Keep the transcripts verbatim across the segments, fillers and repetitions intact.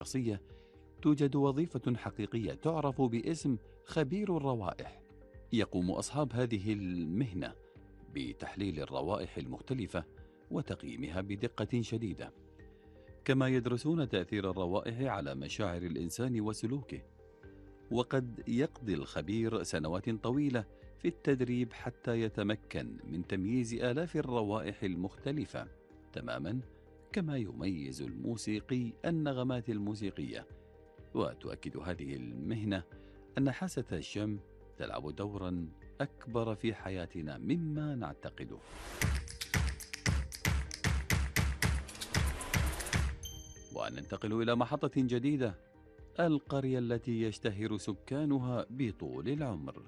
الشخصية توجد وظيفة حقيقية تعرف باسم خبير الروائح. يقوم أصحاب هذه المهنة بتحليل الروائح المختلفة وتقييمها بدقة شديدة، كما يدرسون تأثير الروائح على مشاعر الإنسان وسلوكه. وقد يقضي الخبير سنوات طويلة في التدريب حتى يتمكن من تمييز آلاف الروائح المختلفة، تماما كما يميز الموسيقي النغمات الموسيقية. وتؤكد هذه المهنة أن حاسة الشم تلعب دورا أكبر في حياتنا مما نعتقده. وننتقل إلى محطة جديدة، القرية التي يشتهر سكانها بطول العمر.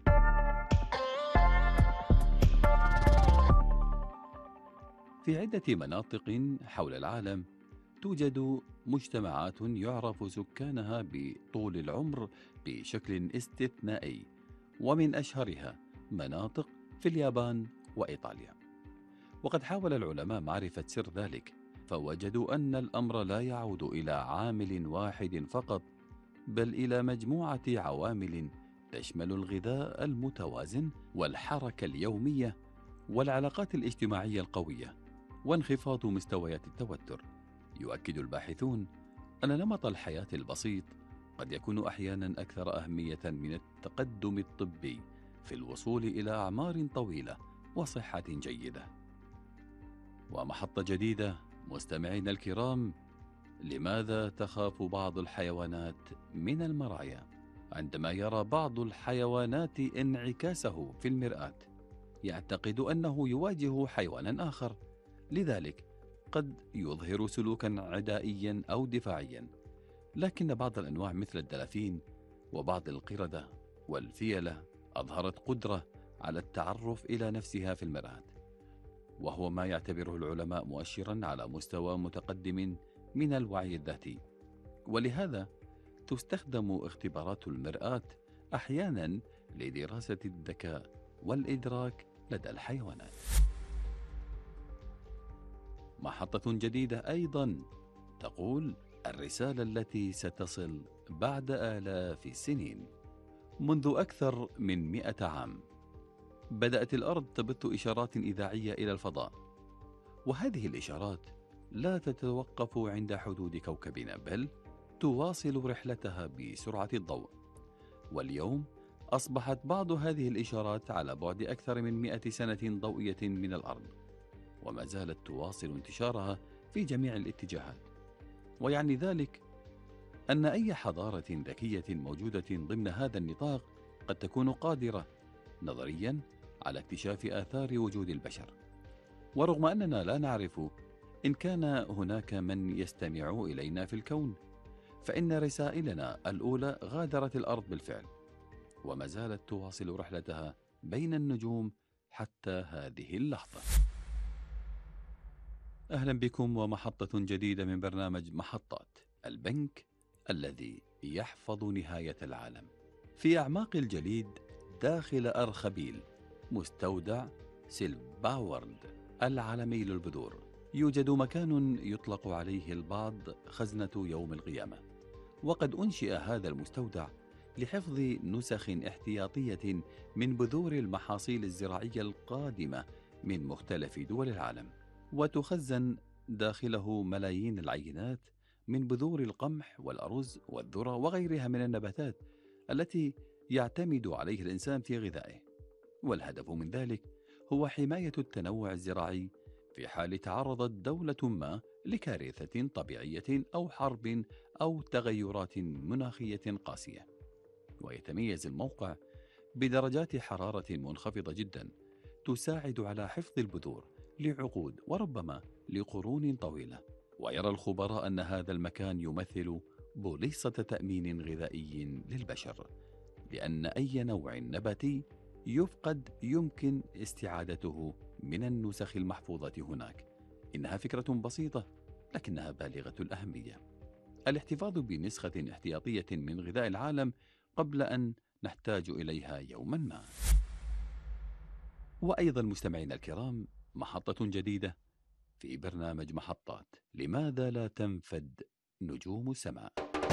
في عدة مناطق حول العالم توجد مجتمعات يعرف سكانها بطول العمر بشكل استثنائي، ومن أشهرها مناطق في اليابان وإيطاليا. وقد حاول العلماء معرفة سر ذلك، فوجدوا أن الأمر لا يعود إلى عامل واحد فقط، بل إلى مجموعة عوامل تشمل الغذاء المتوازن والحركة اليومية والعلاقات الاجتماعية القوية وانخفاض مستويات التوتر. يؤكد الباحثون أن نمط الحياة البسيط قد يكون أحيانا أكثر أهمية من التقدم الطبي في الوصول إلى أعمار طويلة وصحة جيدة. ومحطة جديدة مستمعينا الكرام، لماذا تخاف بعض الحيوانات من المرايا؟ عندما يرى بعض الحيوانات انعكاسه في المرآة يعتقد أنه يواجه حيوانا آخر، لذلك قد يظهر سلوكا عدائيا أو دفاعيا. لكن بعض الأنواع مثل الدلافين وبعض القردة والفيلة أظهرت قدرة على التعرف إلى نفسها في المرآة، وهو ما يعتبره العلماء مؤشرا على مستوى متقدم من الوعي الذاتي. ولهذا تستخدم اختبارات المرآة أحيانا لدراسة الذكاء والإدراك لدى الحيوانات. محطة جديدة أيضا تقول الرسالة التي ستصل بعد آلاف السنين. منذ أكثر من مئة عام بدأت الأرض تبث إشارات إذاعية إلى الفضاء، وهذه الإشارات لا تتوقف عند حدود كوكبنا، بل تواصل رحلتها بسرعة الضوء. واليوم أصبحت بعض هذه الإشارات على بعد أكثر من مئة سنة ضوئية من الأرض، وما زالت تواصل انتشارها في جميع الاتجاهات. ويعني ذلك أن أي حضارة ذكية موجودة ضمن هذا النطاق قد تكون قادرة نظريا على اكتشاف آثار وجود البشر. ورغم أننا لا نعرف إن كان هناك من يستمع إلينا في الكون، فإن رسائلنا الأولى غادرت الأرض بالفعل، وما زالت تواصل رحلتها بين النجوم حتى هذه اللحظة. أهلا بكم ومحطة جديدة من برنامج محطات، البنك الذي يحفظ نهاية العالم. في أعماق الجليد داخل أرخبيل مستودع سيلفاورد العالمي للبذور يوجد مكان يطلق عليه البعض خزنة يوم القيامة. وقد أنشئ هذا المستودع لحفظ نسخ احتياطية من بذور المحاصيل الزراعية القادمة من مختلف دول العالم، وتخزن داخله ملايين العينات من بذور القمح والأرز والذرة وغيرها من النباتات التي يعتمد عليه الإنسان في غذائه. والهدف من ذلك هو حماية التنوع الزراعي في حال تعرضت دولة ما لكارثة طبيعية أو حرب أو تغيرات مناخية قاسية. ويتميز الموقع بدرجات حرارة منخفضة جدا تساعد على حفظ البذور لعقود وربما لقرون طويلة. ويرى الخبراء أن هذا المكان يمثل بوليصة تأمين غذائي للبشر، لأن أي نوع نباتي يفقد يمكن استعادته من النسخ المحفوظة هناك. إنها فكرة بسيطة لكنها بالغة الأهمية، الاحتفاظ بنسخة احتياطية من غذاء العالم قبل أن نحتاج إليها يوما ما. وأيضا مستمعينا الكرام، محطة جديدة في برنامج محطات، لماذا لا تنفد نجوم السماء؟